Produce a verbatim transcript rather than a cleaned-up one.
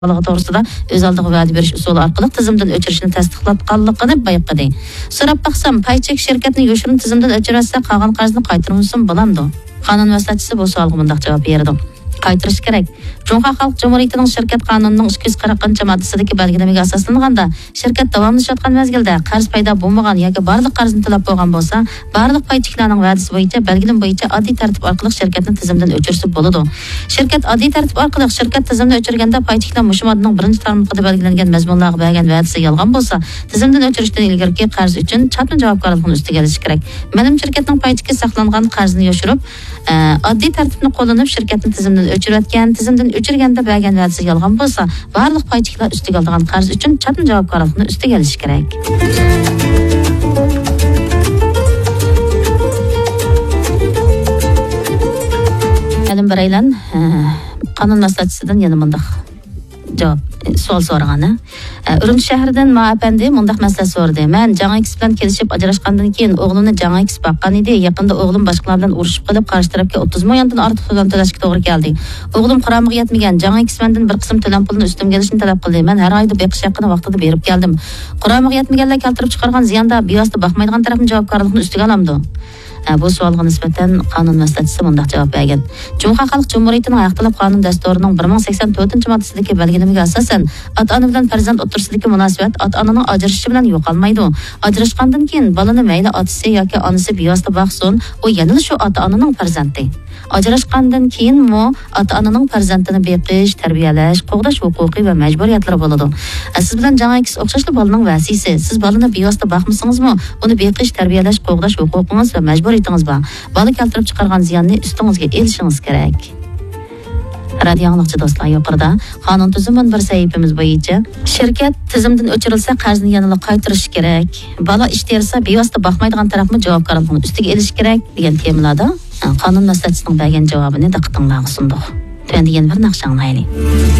Balığı doğrusida öz aldığı vədi beriş usulü arqılıq tizimdən öçürüşünü təsdiqlatqanlığını bayıqıdı. Sorab baxsam, payçek şirketini yoşurun tizimdən öçürəsə qalğan qarzını qaytırmışsın bulamdı. Qanun vəsatçısı bu sualға mındaq cavab berdi. Qaytırış kerak. Cumhuriyet Halk Cumhuriyetining shirkat qonunining ikki yuz qirqinchi moddasiga belgilamaga asoslanganda, shirkat davomlashayotgan mezgilda qarz paydo bo'lmagan yoki barliq qarzni to'lab bo'lgan bo'lsa, barliq paychiklarning va'dasi bo'yicha belgilam bo'yicha oddiy tartib orqali shirkatni tizimdan o'chirsa bo'ladi. Shirkat oddiy tartib orqali shirkat tizimdan o'chirganda paychiklar mush moddaning birinchi tarmog'ida belgilangan mazmunlarga bergan va'dasi yolg'on bo'lsa, tizimdan o'chirishdan ilgari qarz uchun chatma javobgarlikni ustiga olish kerak. Mening shirkatning paychikka saqlangan qarzni yoshirib, oddiy tartibni qo'llanib shirkatni tizimdan o'chirayotgan, tizimdan o'chirganda bergan va'dasi yolg'on bo'lsa, barliq paychiklar ustiga olgan qarz uchun chatma javobgarlikni ustiga olish kerak. Elim biraylan qonun maslahatchisidan yana mundaq javob savol so'ragani. Urumchi shahridan Mo'apandi mundaq masala so'radi. Men Жаңа X bilan kelishib ajrashgandan keyin o'g'limni Жаңа X baqqan edi. Yaqinda o'g'lim boshqalar bilan urushib qilib, qarshi tarafga o'ttiz milliondan ortiq pul to'lashga to'g'ri keldi. O'g'lim qaramig'i yetmagan Жаңа X mendan bir qism to'lam pulni ustimga olishni talab qildi. Men har oyda beqish haqqini vaqtida berib keldim. Qaramig'i yetmaganlar keltirib chiqargan ziyonda bevosita baxmaydigan tarafning javobgarligini ustiga olamdi. Bu savolga nisbatan qonun maslahatchisi mundaq javob bergan. Cumhuriyet Halk Cumhuriyetining haq talab qonun dasturining bir ming sakson to'rtinchi moddasidagi belgilamaga asosan ota-ona bilan farzand o'rtasidagi munosabat ota-onaning ajrashishi bilan yo'qolmaydi. Ajrashgandan keyin bolani mayli otasi yoki onasi bevosita boqsin, u yana shu ota-onaning farzandi. Ajrashgandan keyin mo ota-onaning farzandini beqish, tarbiyalash, qo'g'dash huquqi va majburiyatlari bo'ladi. Siz bilan Жаңа X o'xshashli bolaning vasisi. Siz bolani bevosita boqmasingizmi, uni beqish, tarbiyalash, qo'g'dash huquqingiz va majburiyatingiz bor. Bola keltirib chiqargan ziyonni ustingizga elishingiz kerak. Radio angliqchi do'stlar, yuqorida qonun tuzumi bir sahifamiz bo'yicha shirkat tizimdan o'chirilsa qarzni yana qaytarish kerak. Bola ish tersa bevosita boqmaydigan tarafni javobgarlikni ustiga olish kerak degan temalarda qonun maslahatchisining bergan javobini diqqatingizga sundik. Endi yana bir naqsh anglaylik.